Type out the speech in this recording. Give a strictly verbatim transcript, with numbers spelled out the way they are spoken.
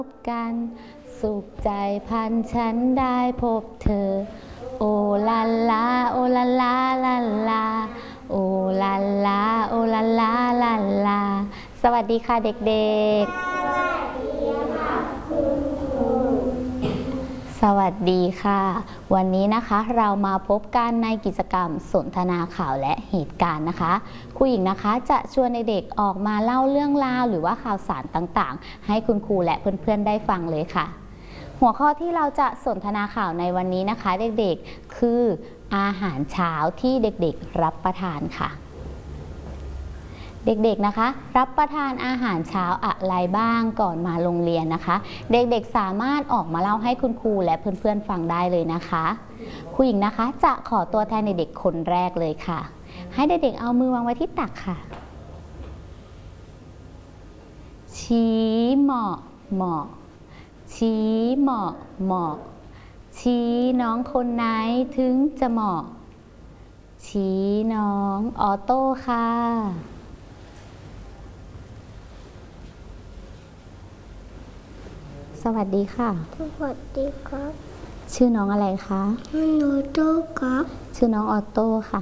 พบกันสุขใจพันฉันได้พบเธอโอลาลาโอลาลาลาลาโอลาลาโอลาลาลาลาสวัสดีค่ะเด็กๆสวัสดีค่ะวันนี้นะคะเรามาพบกันในกิจกรรมสนทนาข่าวและเหตุการณ์นะคะครูหญิงนะคะจะชวนเด็กๆออกมาเล่าเรื่องราวหรือว่าข่าวสารต่างๆให้คุณครูและเพื่อนๆได้ฟังเลยค่ะหัวข้อที่เราจะสนทนาข่าวในวันนี้นะคะเด็กๆคืออาหารเช้าที่เด็กๆรับประทานค่ะเด็กๆนะคะรับประทานอาหารเช้าอะไรบ้างก่อนมาโรงเรียนนะคะเด็กๆสามารถออกมาเล่าให้คุณครูและเพื่อนๆฟังได้เลยนะคะครูหญิงนะคะจะขอตัวแทนเด็กๆคนแรกเลยค่ะให้เด็กๆเอามือวางไว้ที่ตักค่ะชี้เหมาะเหมาะชี้เหมาะเหมาะชี้น้องคนไหนถึงจะเหมาะชี้น้องออโต้ค่ะสวัสดีค่ะสวัสดีครับชื่อน้องอะไรคะชื่อโนโต้ครับชื่อน้องออโต้ค่ะ